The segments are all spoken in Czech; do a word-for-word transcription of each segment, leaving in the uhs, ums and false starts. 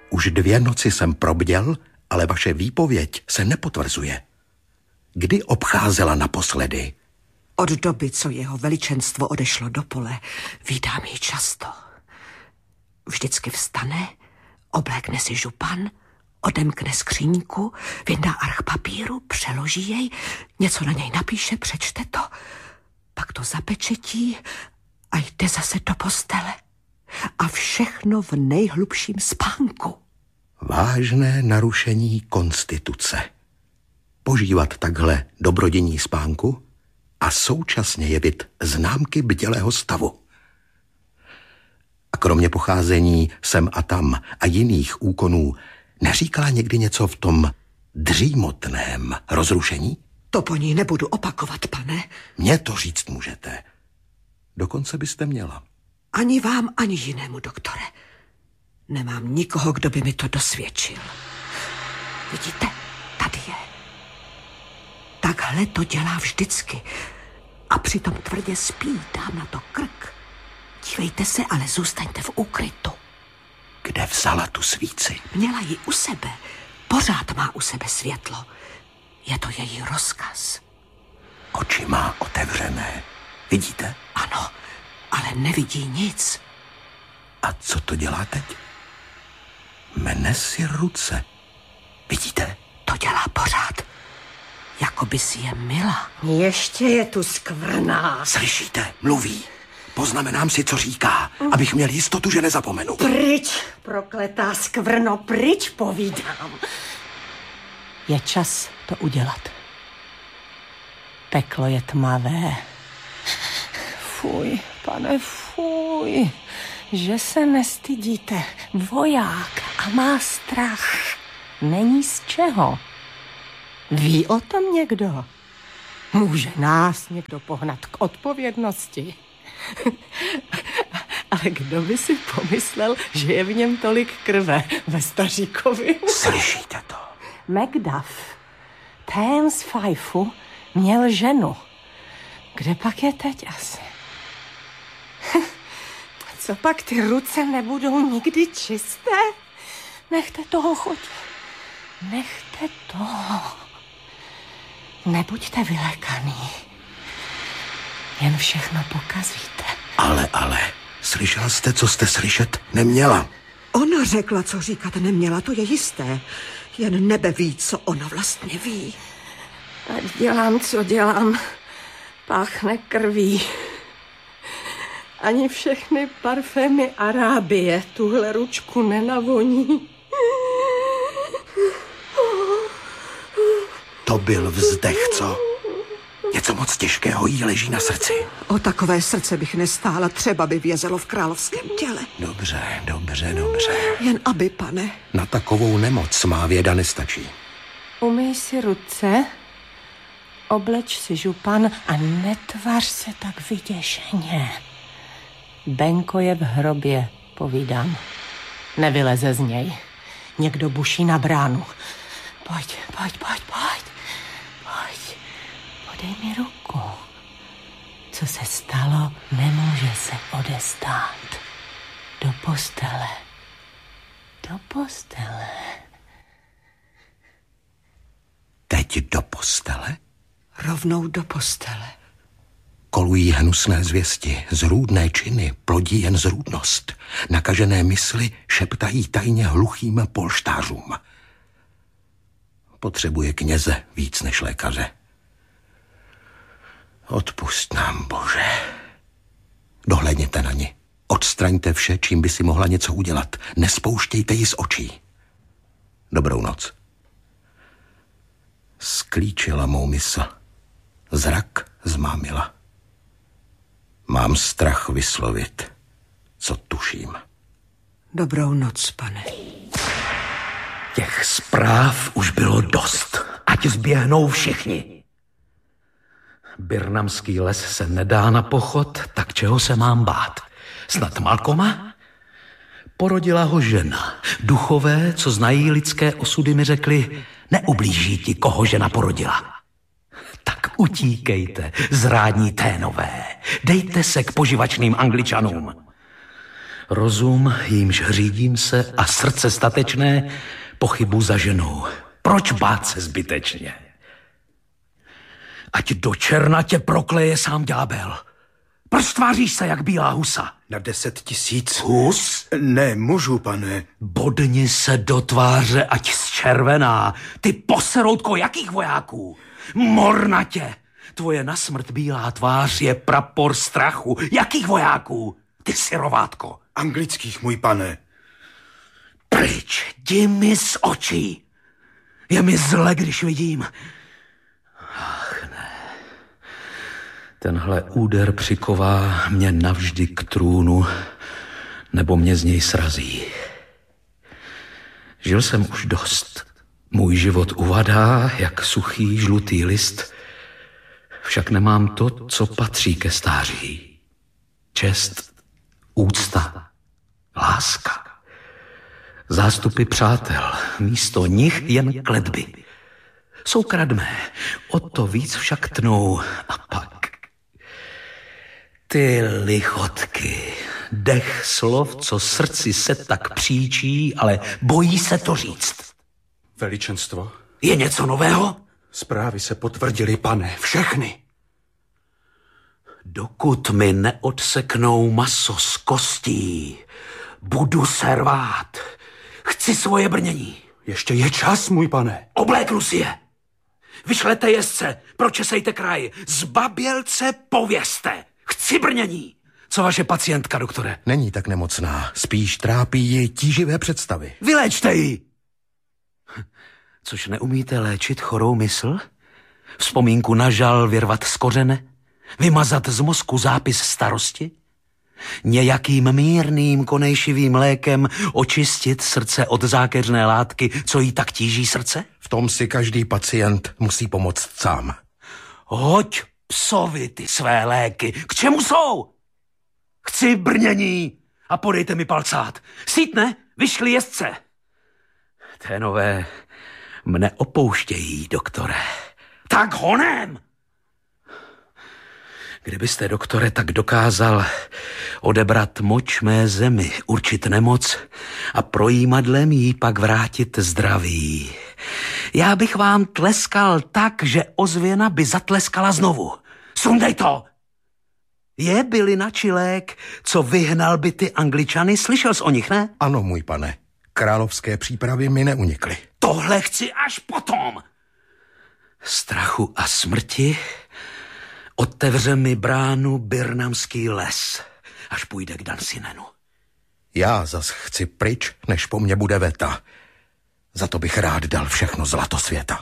Už dvě noci jsem probděl, ale vaše výpověď se nepotvrzuje. Kdy obcházela naposledy? Od doby, co jeho veličenstvo odešlo do pole, vídám ji často. Vždycky vstane, oblékne si župan, odemkne skříňku, vyndá arch papíru, přeloží jej, něco na něj napíše, přečte to, pak to zapečetí a jde zase do postele. A všechno v nejhlubším spánku. Vážné narušení konstituce. Požívat takhle dobrodění spánku a současně jevit známky bdělého stavu. A kromě pocházení sem a tam a jiných úkonů neříkala někdy něco v tom dřímotném rozrušení? To po ní nebudu opakovat, pane. Mně to říct můžete. Dokonce byste měla. Ani vám, ani jinému, doktore. Nemám nikoho, kdo by mi to dosvědčil. Vidíte, tady je. Takhle to dělá vždycky. A přitom tvrdě spí, dám na to krk. Dívejte se, ale zůstaňte v úkrytu. Kde vzala tu svíci? Měla ji u sebe. Pořád má u sebe světlo. Je to její rozkaz. Oči má otevřené. Vidíte? Ano, ale nevidí nic. A co to dělá teď? Mene si ruce. Vidíte? To dělá pořád. Jako by si je mila. Ještě je tu skvrná. Slyšíte? Mluví. Poznamenám si, co říká, abych měl jistotu, že nezapomenu. Pryč, prokletá skvrno, pryč, povídám. Je čas to udělat. Peklo je tmavé. Fuj, pane, fuj, že se nestydíte. Voják a má strach. Není z čeho. Ví o tom někdo? Může nás někdo pohnat k odpovědnosti? Ale kdo by si pomyslel, že je v něm tolik krve ve Staříkovi? Slyšíte to? Macduff, ten z Fifeu, měl ženu. Kde pak je teď asi? Co pak ty ruce nebudou nikdy čisté? Nechte toho chodit. Nechte toho. Nebuďte vylekaný. Jen všechno pokazíte. Ale, ale, slyšela jste, co jste slyšet neměla? Ona řekla, co říkat neměla, to je jisté. Jen nebe ví, co ona vlastně ví. Ať dělám, co dělám, páchne krví. Ani všechny parfémy Arábie tuhle ručku nenavoní. To byl vzdech, co? Něco moc těžkého jí leží na srdci. O takové srdce bych nestála, třeba by vězelo v královském těle. Dobře, dobře, dobře. Jen aby, pane. Na takovou nemoc má věda nestačí. Umyj si ruce, obleč si župan a netvař se tak vyděšeně. Benko je v hrobě, povídám. Nevyleze z něj. Někdo buší na bránu. Pojď, pojď, pojď, pojď. Pojď, podej mi ruku. Co se stalo, nemůže se odestát. Do postele. Do postele. Teď do postele? Rovnou do postele. Kolují hnusné zvěsti, zrůdné činy plodí jen zrůdnost. Nakažené mysli šeptají tajně hluchým polštářům. Potřebuje kněze víc než lékaře. Odpusť nám, Bože. Dohlédněte na ni. Odstraňte vše, čím by si mohla něco udělat. Nespouštějte ji z očí. Dobrou noc. Sklíčila mou mysl. Zrak zmámila. Mám strach vyslovit, co tuším. Dobrou noc, pane. Těch zpráv už bylo dost. Ať zběhnou všichni. Birnamský les se nedá na pochod, tak čeho se mám bát? Snad Malcolma? Porodila ho žena. Duchové, co znají lidské osudy, mi řekli, neublíží ti, koho žena porodila. Tak utíkejte, zrádní ténové. Dejte se k poživačným Angličanům. Rozum, jímž řídím se, a srdce statečné pochybu za ženou. Proč bát se zbytečně? Ať do černa tě prokleje sám ďábel. Proč tváříš se jak bílá husa? Na deset tisíc. Hus? Ne, můžu, pane. Bodni se do tváře, ať zčervená. Ty poseroutko, jakých vojáků? Mornatě! Tvoje nasmrt bílá tvář je prapor strachu. Jakých vojáků? Ty syrovátko. Anglických, můj pane. Pryč, jdi mi z očí. Je mi zle, když vidím. Ach ne. Tenhle úder přiková mě navždy k trůnu, nebo mě z něj srazí. Žil jsem už dost. Můj život uvadá, jak suchý žlutý list. Však nemám to, co patří ke stáří. Čest, úcta, láska. Zástupy přátel, místo nich jen kletby. Jsou kradmé, o to víc však tnou. A pak ty lichotky, dech slov, co srdci se tak příčí, ale bojí se to říct. Veličenstvo. Je něco nového? Zprávy se potvrdily, pane, všechny. Dokud mi neodseknou maso z kostí, budu se rvát. Chci svoje brnění. Ještě je čas, můj pane. Obléknu si je. Vyšlete jezdce, pročesejte kraj. Zbabělce povězte. Chci brnění. Co vaše pacientka, doktore? Není tak nemocná. Spíš trápí ji tíživé představy. Vyléčte ji. Což neumíte léčit chorou mysl? Vzpomínku na žal vyrvat z kořene? Vymazat z mozku zápis starosti? Nějakým mírným konejšivým lékem očistit srdce od zákeřné látky, co jí tak tíží srdce? V tom si každý pacient musí pomoct sám. Hoď psovi ty své léky. K čemu jsou? Chci brnění a podejte mi palcát. Sítne, vyšli jezdce. Ténové mne opouštějí, doktore. Tak honem! Kdybyste, doktore, tak dokázal odebrat moč mé zemi, určit nemoc a projímadlem jí pak vrátit zdraví. Já bych vám tleskal tak, že ozvěna by zatleskala znovu. Sundej to! Je bylina či lék, co vyhnal by ty Angličany, slyšel jsi o nich, ne? Ano, můj pane. Královské přípravy mi neunikly. Tohle chci až potom. Strachu a smrti otevře mi bránu Birnamský les, až půjde k Dunsinenu. Já zas chci pryč, než po mně bude veta. Za to bych rád dal všechno zlato světa.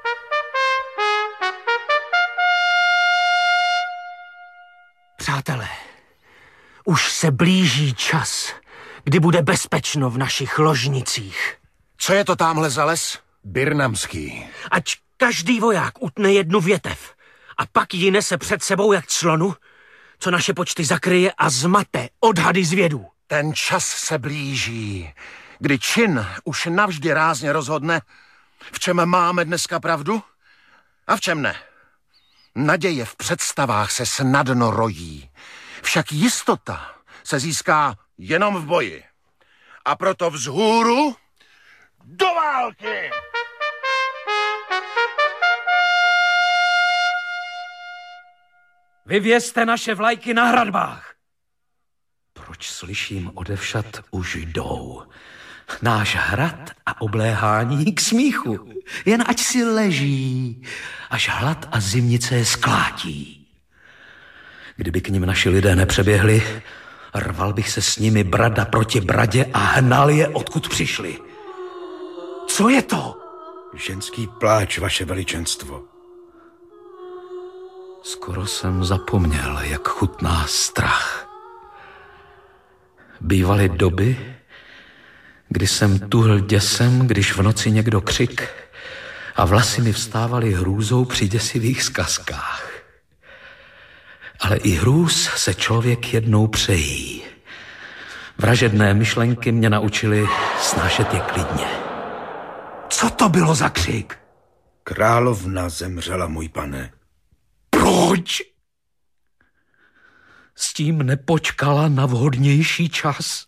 Přátelé, už se blíží čas, kdy bude bezpečno v našich ložnicích. Co je to támhle za les? Birnamský. Ať každý voják utne jednu větev a pak ji nese před sebou jak clonu, co naše počty zakryje a zmate odhady zvědů. Ten čas se blíží, kdy čin už navždy rázně rozhodne, v čem máme dneska pravdu a v čem ne. Naděje v představách se snadno rojí, však jistota se získá jenom v boji. A proto vzhůru do války! Vyvězte naše vlajky na hradbách. Proč slyším odevšad už jdou? Náš hrad a obléhání k smíchu. Jen ať si leží, až hlad a zimnice je sklátí. Kdyby k nim naši lidé nepřeběhli, rval bych se s nimi brada proti bradě a hnal je, odkud přišli. Co je to? Ženský pláč, vaše veličenstvo. Skoro jsem zapomněl, jak chutná strach. Bývaly doby, kdy jsem tuhl děsem, když v noci někdo křik a vlasy mi vstávaly hrůzou při děsivých zkazkách. Ale i hrůz se člověk jednou přejí. Vražedné myšlenky mě naučily snášet je klidně. Co to bylo za křik? Královna zemřela, můj pane. Proč? s tím nepočkala na vhodnější čas.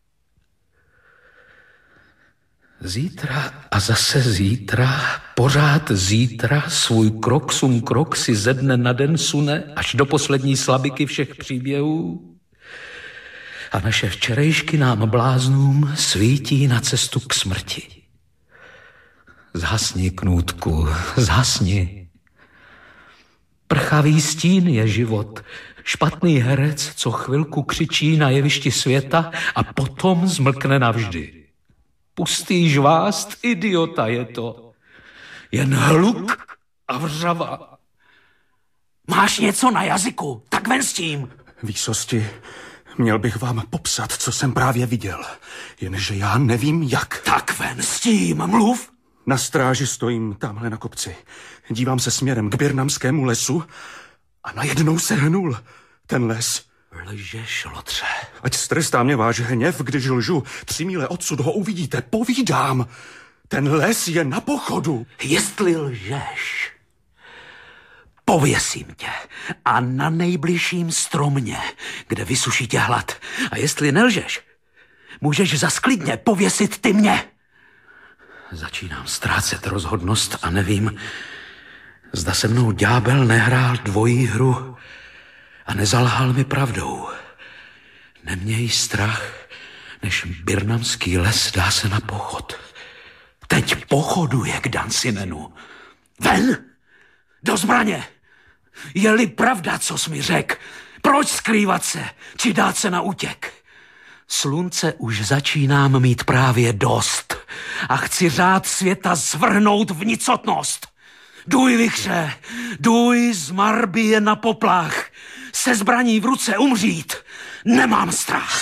Zítra a zase zítra, pořád zítra, svůj krok sum krok si ze dne na den sune až do poslední slabiky všech příběhů. A naše včerejšky nám bláznům svítí na cestu k smrti. Zhasni, Knůtku, zhasni. Prchavý stín je život, špatný herec, co chvilku křičí na jevišti světa a potom zmlkne navždy. Pustý žvást, idiota je to. Jen hluk a vřava. Máš něco na jazyku, tak ven s tím. Výsosti, měl bych vám popsat, co jsem právě viděl, jenže já nevím jak. Tak ven s tím, mluv. Na stráži stojím tamhle na kopci. Dívám se směrem k Birnamskému lesu a najednou se hnul ten les. Lžeš, Lotře. Ať strestá mě váš hněv, když lžu. Tři míle odsud ho uvidíte, povídám. Ten les je na pochodu. Jestli lžeš, pověsím tě a na nejbližším stromě, kde vysuší tě hlad. A jestli nelžeš, můžeš zasklidně pověsit ty mě. Začínám ztrácet rozhodnost a nevím, zda se mnou ďábel nehrál dvojí hru a nezalhal mi pravdou. Neměj strach, než Birnamský les dá se na pochod. Teď pochoduje k Dansinenu. Ven! Do zbraně! Je-li pravda, co jsi mi řekl, proč skrývat se, či dát se na útěk? Slunce už začínám mít právě dost a chci řád světa zvrhnout v nicotnost. Duj, vichře, duj z Marbie na poplach, se zbraní v ruce umřít. Nemám strach.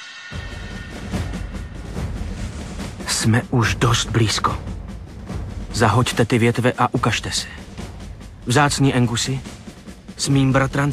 Jsme už dost blízko. Zahoďte ty větve a ukažte se. Vzácní Engusy, s mým bratrancem